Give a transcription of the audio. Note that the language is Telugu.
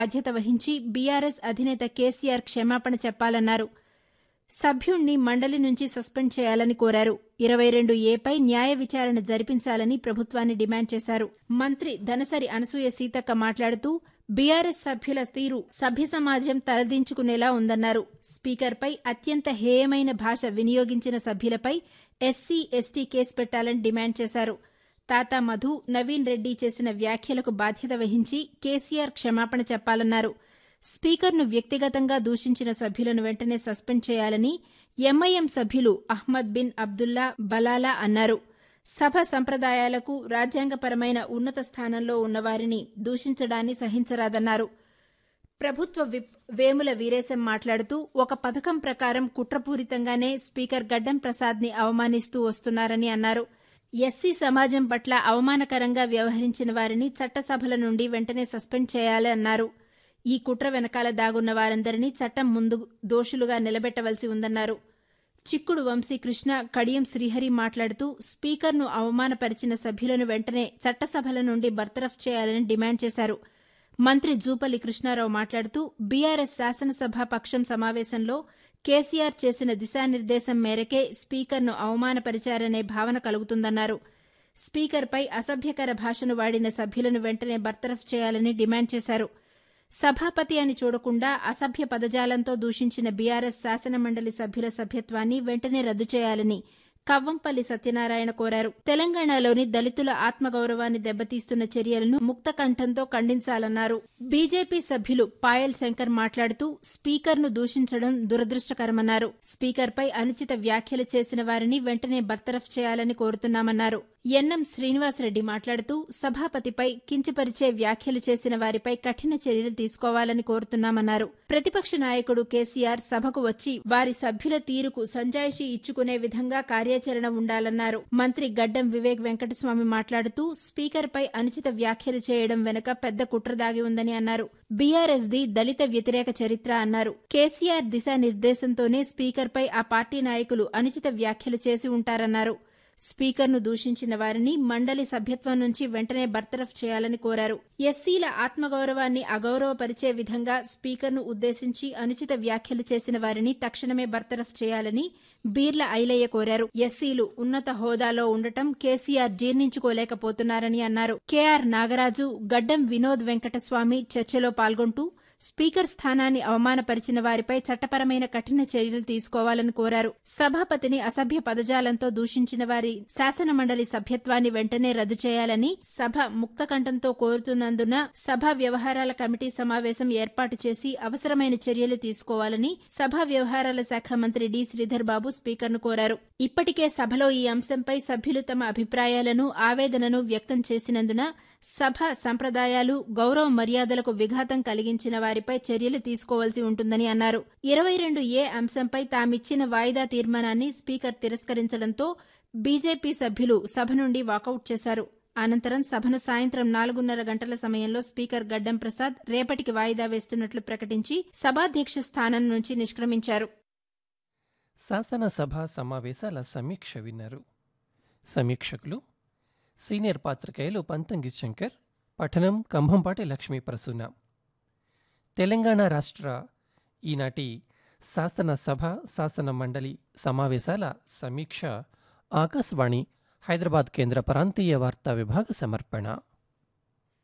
బాధ్యత వహించి బీఆర్ఎస్ అధినేత కేసీఆర్ క్షమాపణ చెప్పాలన్నారు. సభ్యుణ్ణి మండలి నుంచి సస్పెండ్ చేయాలని కోరారు. 22A పై న్యాయ విచారణ జరిపించాలని ప్రభుత్వాన్ని డిమాండ్ చేశారు. మంత్రి ధనసరి అనసూయ సీతక్క మాట్లాడుతూ బీఆర్ఎస్ సభ్యుల తీరు సభ్య సమాజం తలదించుకునేలా ఉందన్నారు. స్పీకర్పై అత్యంత హేయమైన భాష వినియోగించిన సభ్యులపై ఎస్సీ, ఎస్టీ కేసు పెట్టాలని డిమాండ్ చేశారు. తాతా మధు, నవీన్ రెడ్డి చేసిన వ్యాఖ్యలకు బాధ్యత వహించి కేసీఆర్ క్షమాపణ చెప్పాలన్నారు. స్పీకర్ను వ్యక్తిగతంగా దూషించిన సభ్యులను వెంటనే సస్పెండ్ చేయాలని ఎంఐఎం సభ్యులు అహ్మద్ బిన్ అబ్దుల్లా బలాలా అన్నారు. సభ సంప్రదాయాలకు, రాజ్యాంగపరమైన ఉన్నత స్థానంలో ఉన్నవారిని దూషించడాన్ని సహించరాదన్నారు. ప్రభుత్వ విప్ వేముల వీరేశం మాట్లాడుతూ ఒక పథకం ప్రకారం కుట్రపూరితంగానే స్పీకర్ గడ్డం ప్రసాద్ని అవమానిస్తూ వస్తున్నారని అన్నారు. ఎస్సీ సమాజం పట్ల అవమానకరంగా వ్యవహరించిన వారిని చట్టసభల నుండి వెంటనే సస్పెండ్ చేయాలన్నారు. ఈ కుట్ర వెనకాల దాగున్న వారందరినీ చట్టం ముందు దోషులుగా నిలబెట్టవలసి ఉందన్నారు. చిక్కుడు వంశీకృష్ణ, కడియం శ్రీహరి మాట్లాడుతూ స్పీకర్ను అవమానపరిచిన సభ్యులను వెంటనే చట్టసభల నుండి బర్తరఫ్ చేయాలని డిమాండ్ చేశారు. మంత్రి జూపల్లి కృష్ణారావు మాట్లాడుతూ బీఆర్ఎస్ శాసనసభ పక్షం సమావేశంలో కేసీఆర్ చేసిన దిశానిర్దేశం మేరకే స్పీకర్ను అవమానపరిచారనే భావన కలుగుతుందన్నారు. స్పీకర్పై అసభ్యకర భాషను వాడిన సభ్యులను వెంటనే బర్తరఫ్ చేయాలని డిమాండ్ చేశారు. సభాపతి అని చూడకుండా అసభ్య పదజాలంతో దూషించిన బీఆర్ఎస్ శాసనమండలి సభ్యుల సభ్యత్వాన్ని వెంటనే రద్దు చేయాలని కవ్వంపల్లి సత్యనారాయణ కోరారు. తెలంగాణలోని దళితుల ఆత్మగౌరవాన్ని దెబ్బతీస్తున్న చర్యలను ముక్తకంఠంతో ఖండించాలన్నారు. బీజేపీ సభ్యులు పాయల్ శంకర్ మాట్లాడుతూ స్పీకర్ను దూషించడం దురదృష్టకరమన్నారు. స్పీకర్పై అనుచిత వ్యాఖ్యలు చేసిన వారిని వెంటనే బర్తరఫ్ చేయాలని కోరుతున్నామన్నారు. ఎన్ఎం శ్రీనివాసరెడ్డి మాట్లాడుతూ సభాపతిపై కించపరిచే వ్యాఖ్యలు చేసిన వారిపై కఠిన చర్యలు తీసుకోవాలని కోరుతున్నామన్నారు. ప్రతిపక్ష నాయకుడు కేసీఆర్ సభకు వచ్చి వారి సభ్యుల తీరుకు సంజాయిషీ ఇచ్చుకునే విధంగా కార్యాచరణ ఉండాలన్నారు. మంత్రి గడ్డం వివేక్ వెంకటస్వామి మాట్లాడుతూ స్పీకర్పై అనుచిత వ్యాఖ్యలు చేయడం వెనుక పెద్ద కుట్ర దాగి ఉందని అన్నారు. బీఆర్ఎస్ది దళిత వ్యతిరేక చరిత్ర అన్నారు. కేసీఆర్ దిశానిర్దేశంతోనే స్పీకర్పై ఆ పార్టీ నాయకులు అనుచిత వ్యాఖ్యలు చేసి ఉంటారన్నారు. స్పీకర్ను దూషించిన వారిని మండలి సభ్యత్వం నుంచి వెంటనే బర్తరఫ్ చేయాలని కోరారు. ఎస్సీల ఆత్మగౌరవాన్ని అగౌరవపరిచే విధంగా స్పీకర్ను ఉద్దేశించి అనుచిత వ్యాఖ్యలు చేసిన వారిని తక్షణమే బర్తరఫ్ చేయాలని బీర్ల ఐలయ్య కోరారు. ఎస్సీలు ఉన్నత హోదాలో ఉండటం కేసీఆర్ జీర్ణించుకోలేకపోతున్నారని అన్నారు. కేఆర్ నాగరాజు, గడ్డం వినోద్ వెంకటస్వామి చర్చలో పాల్గొంటూ స్పీకర్ స్థానాన్ని అవమానపరిచిన వారిపై చట్టపరమైన కఠిన చర్యలు తీసుకోవాలని కోరారు. సభాపతిని అసభ్య పదజాలంతో దూషించిన వారి శాసనమండలి సభ్యత్వాన్ని వెంటనే రద్దు చేయాలని సభ ముక్తకంఠంతో కోరుతున్నందున సభా వ్యవహారాల కమిటీ సమావేశం ఏర్పాటు చేసి అవసరమైన చర్యలు తీసుకోవాలని సభా వ్యవహారాల శాఖ మంత్రి డి. శ్రీధర్ బాబు స్పీకర్ను కోరారు. ఇప్పటికే సభలో ఈ అంశంపై సభ్యులు తమ అభిప్రాయాలను, ఆవేదనను వ్యక్తం చేసినందున సభ సంప్రదాయాలు, గౌరవ మర్యాదలకు విఘాతం కలిగించిన వారిపై చర్యలు తీసుకోవాల్సి ఉంటుందని అన్నారు. 22A అంశంపై తామిచ్చిన వాయిదా తీర్మానాన్ని స్పీకర్ తిరస్కరించడంతో బీజేపీ సభ్యులు సభ నుండి వాకౌట్ చేశారు. అనంతరం సభను సాయంత్రం 4:30 గంటల సమయంలో స్పీకర్ గడ్డం ప్రసాద్ రేపటికి వాయిదా వేస్తున్నట్లు ప్రకటించి సభాధ్యక్ష స్థానం నుంచి నిష్క్రమించారు. శాసనసభ సమావేశాల సమీక్ష విన్నారు. సమీక్షకులు సీనియర్ పాత్రికేయులు పంతంగి శంకర్, పఠనం కంభంపాటి లక్ష్మీ ప్రసూన. తెలంగాణ రాష్ట్ర ఈనాటి శాసనసభ శాసన మండలి సమావేశాల సమీక్ష ఆకాశవాణి హైదరాబాద్ కేంద్ర ప్రాంతీయ వార్తా విభాగ సమర్పణ.